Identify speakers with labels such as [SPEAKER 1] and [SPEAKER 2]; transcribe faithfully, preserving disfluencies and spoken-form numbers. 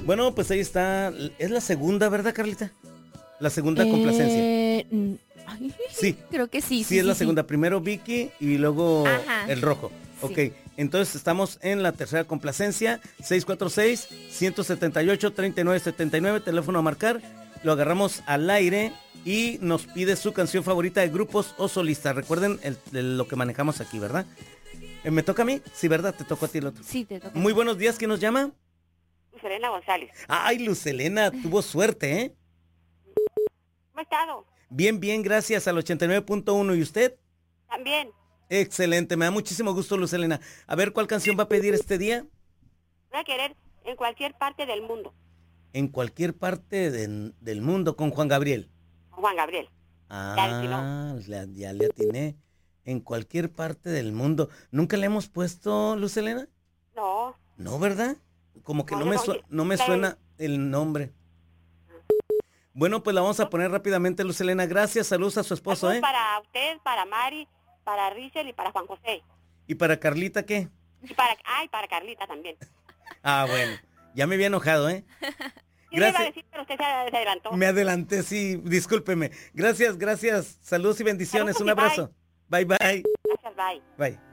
[SPEAKER 1] Bueno, pues ahí está. Es la segunda, ¿verdad, Carlita? La segunda
[SPEAKER 2] Eh,
[SPEAKER 1] complacencia.
[SPEAKER 2] n- ay,
[SPEAKER 1] Sí.
[SPEAKER 2] creo que sí.
[SPEAKER 1] Sí,
[SPEAKER 2] Sí,
[SPEAKER 1] es
[SPEAKER 2] sí,
[SPEAKER 1] la
[SPEAKER 2] sí.
[SPEAKER 1] segunda. Primero Vicky y luego
[SPEAKER 2] Ajá.
[SPEAKER 1] el rojo.
[SPEAKER 2] Sí.
[SPEAKER 1] Ok, entonces estamos en la tercera complacencia. seis cuatro seis, uno siete ocho, tres nueve siete nueve, teléfono a marcar. Lo agarramos al aire y nos pide su canción favorita de grupos o solistas. Recuerden el- el- lo que manejamos aquí, ¿verdad? Eh, ¿Me toca a mí? Sí, ¿verdad? Te tocó a ti el otro.
[SPEAKER 2] Sí, te toca.
[SPEAKER 1] Muy buenos días, ¿quién nos llama?
[SPEAKER 3] Serena González.
[SPEAKER 1] Ay, Lucelena, tuvo suerte, ¿eh?
[SPEAKER 3] ¿Cómo ha estado?
[SPEAKER 1] Bien, bien, gracias al ochenta y nueve punto uno. ¿Y usted?
[SPEAKER 3] También.
[SPEAKER 1] Excelente, me da muchísimo gusto, Lucelena. A ver, ¿cuál canción va a pedir este día?
[SPEAKER 3] Voy a querer en cualquier parte del mundo.
[SPEAKER 1] En cualquier parte de- del mundo con Juan Gabriel.
[SPEAKER 3] Con Juan Gabriel.
[SPEAKER 1] Ah, la- ya le atiné. En cualquier parte del mundo. ¿Nunca le hemos puesto, Lucelena?
[SPEAKER 3] No.
[SPEAKER 1] No, ¿verdad? Como que
[SPEAKER 3] No,
[SPEAKER 1] no,
[SPEAKER 3] yo
[SPEAKER 1] me,
[SPEAKER 3] no,
[SPEAKER 1] su-
[SPEAKER 3] yo-
[SPEAKER 1] no me
[SPEAKER 3] la-
[SPEAKER 1] suena el nombre. Bueno, pues la vamos a poner rápidamente, Lucelena. Gracias, saludos a su esposo,
[SPEAKER 3] Saludos
[SPEAKER 1] ¿eh?
[SPEAKER 3] para usted, para Mari, para Richel y para Juan José.
[SPEAKER 1] ¿Y para Carlita qué?
[SPEAKER 3] Y para, ay, para Carlita también.
[SPEAKER 1] Ah, bueno. Ya me había enojado, ¿eh?
[SPEAKER 3] Sí, le iba a
[SPEAKER 1] Gracias.
[SPEAKER 3] decir, pero usted se adelantó.
[SPEAKER 1] Me adelanté, sí, discúlpeme. Gracias, gracias. Saludos y bendiciones.
[SPEAKER 3] Saludos
[SPEAKER 1] Un
[SPEAKER 3] y
[SPEAKER 1] abrazo. Bye, bye.
[SPEAKER 3] Gracias, bye.
[SPEAKER 1] Bye.